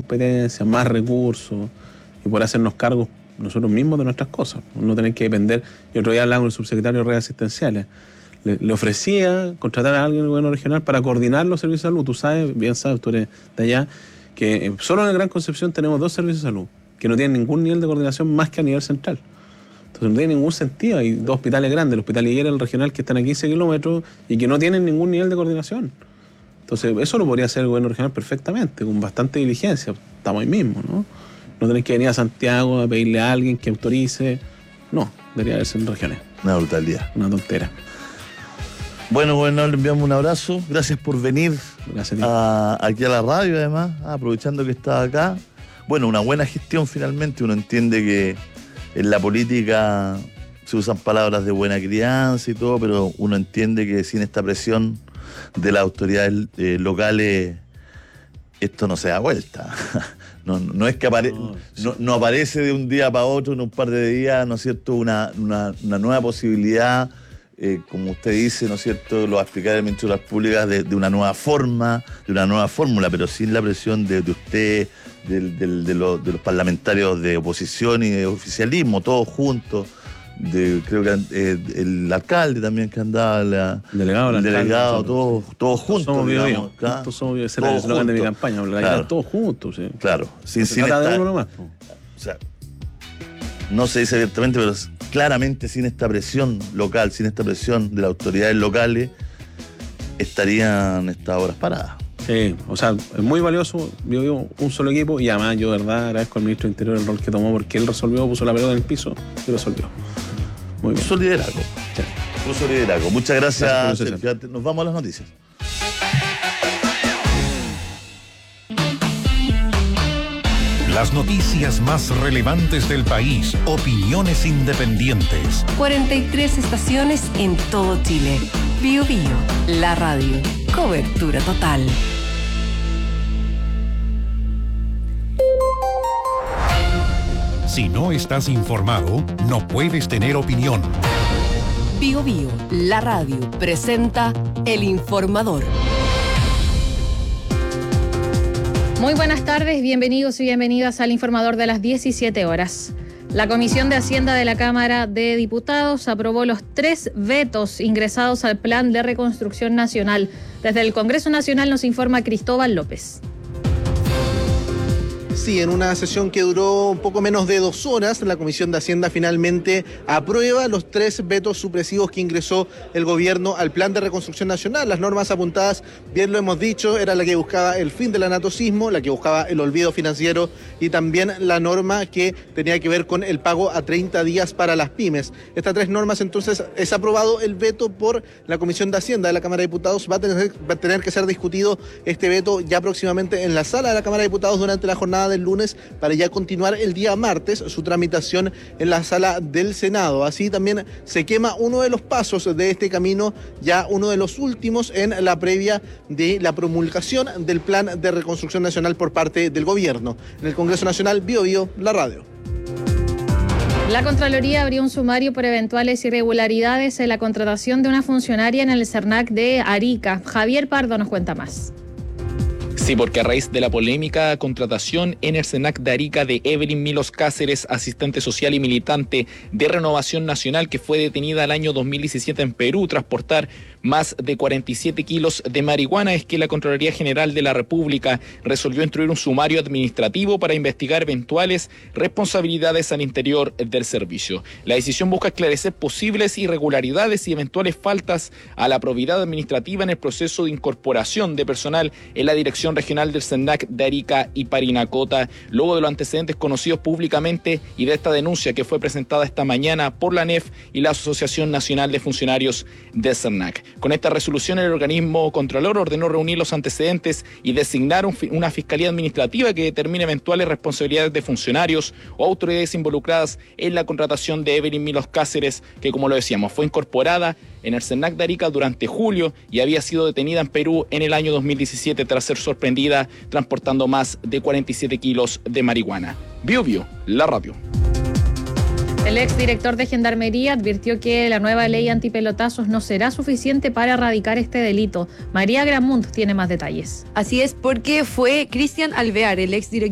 competencias, más recursos y poder hacernos cargos nosotros mismos de nuestras cosas, no tener que depender. Y otro día hablaba con el subsecretario de redes asistenciales, le ofrecía contratar a alguien del gobierno regional para coordinar los servicios de salud. Tú sabes, bien sabes, tú eres de allá, que solo en el Gran Concepción tenemos 2 servicios de salud que no tienen ningún nivel de coordinación más que a nivel central. Entonces no tiene ningún sentido. Hay 2 hospitales grandes, el Hospital Higuera y el regional, que están a 15 kilómetros y que no tienen ningún nivel de coordinación. Entonces eso lo podría hacer el gobierno regional perfectamente, con bastante diligencia. Estamos ahí mismo, ¿no? No tenés que venir a Santiago a pedirle a alguien que autorice. No, debería haberse en regiones. Una brutalidad. Una tontera. Bueno, le enviamos un abrazo. Gracias por venir. Gracias aquí a la radio, además, aprovechando que estás acá. Bueno, una buena gestión finalmente. Uno entiende que en la política se usan palabras de buena crianza y todo, pero uno entiende que sin esta presión de las autoridades locales esto no se da vuelta. No es que no aparece de un día para otro, en un par de días, ¿no es cierto?, una nueva posibilidad, como usted dice, ¿no es cierto?, lo va a explicar el ministro de las Públicas, de una nueva forma, de una nueva fórmula, pero sin la presión de usted, de los parlamentarios de oposición y de oficialismo, todos juntos. Creo que el alcalde también que andaba, el delegado, todos juntos. Somos Biobío. Todos somos Biobío. Ese era el eslogan de mi campaña. Claro. Todos juntos. ¿Sí? Claro. Sin de uno nomás. O sea, no se dice abiertamente, pero claramente sin esta presión local, sin esta presión de las autoridades locales, estarían estas obras paradas. Sí, o sea, es muy valioso. Biobío, un solo equipo, y además yo de verdad agradezco al ministro de Interior el rol que tomó, porque él resolvió, puso la pelota en el piso y resolvió. Muy bien. Puso liderazgo. Sí. Puso liderazgo. Muchas gracias, Sergio. Nos vamos a las noticias. Las noticias más relevantes del país, opiniones independientes. 43 estaciones en todo Chile. Biobío, la radio. Cobertura total. Si no estás informado, no puedes tener opinión. Biobío, la radio, presenta El Informador. Muy buenas tardes, bienvenidos y bienvenidas al Informador de las 17 horas. La Comisión de Hacienda de la Cámara de Diputados aprobó los 3 vetos ingresados al Plan de Reconstrucción Nacional. Desde el Congreso Nacional nos informa Cristóbal López. Sí, en una sesión que duró un poco menos de 2 horas, la Comisión de Hacienda finalmente aprueba los 3 vetos supresivos que ingresó el gobierno al Plan de Reconstrucción Nacional. Las normas apuntadas, bien lo hemos dicho, era la que buscaba el fin del anatocismo, la que buscaba el olvido financiero y también la norma que tenía que ver con el pago a 30 días para las pymes. Estas 3 normas, entonces, es aprobado el veto por la Comisión de Hacienda de la Cámara de Diputados. Va a tener que ser discutido este veto ya próximamente en la sala de la Cámara de Diputados durante la jornada del lunes, para ya continuar el día martes su tramitación en la sala del Senado. Así también se quema uno de los pasos de este camino, ya uno de los últimos en la previa de la promulgación del Plan de Reconstrucción Nacional por parte del gobierno. En el Congreso Nacional, Biobío, la radio. La Contraloría abrió un sumario por eventuales irregularidades en la contratación de una funcionaria en el CERNAC de Arica. Javier Pardo nos cuenta más. Sí, porque a raíz de la polémica contratación en el CERNAC de Arica de Evelyn Milos Cáceres, asistente social y militante de Renovación Nacional, que fue detenida el año 2017 en Perú tras portar más de 47 kilos de marihuana, es que la Contraloría General de la República resolvió instruir un sumario administrativo para investigar eventuales responsabilidades al interior del servicio. La decisión busca esclarecer posibles irregularidades y eventuales faltas a la probidad administrativa en el proceso de incorporación de personal en la Dirección Regional del CERNAC de Arica y Parinacota, luego de los antecedentes conocidos públicamente y de esta denuncia que fue presentada esta mañana por la ANEF y la Asociación Nacional de Funcionarios del CERNAC. Con esta resolución, el organismo contralor ordenó reunir los antecedentes y designar una fiscalía administrativa que determine eventuales responsabilidades de funcionarios o autoridades involucradas en la contratación de Evelyn Milos Cáceres, que, como lo decíamos, fue incorporada en el CERNAC de Arica durante julio y había sido detenida en Perú en el año 2017 tras ser sorprendida transportando más de 47 kilos de marihuana. Biobío, la radio. El exdirector de Gendarmería advirtió que la nueva ley antipelotazos no será suficiente para erradicar este delito. María Gramund tiene más detalles. Así es, porque fue Cristian Alvear, el exdirector